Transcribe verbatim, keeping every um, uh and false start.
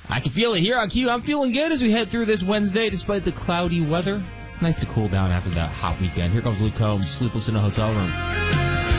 I can feel it here on Q. I'm feeling good as we head through this Wednesday despite the cloudy weather. It's nice to cool down after that hot weekend. Here comes Luke Combs, Sleepless in a Hotel Room.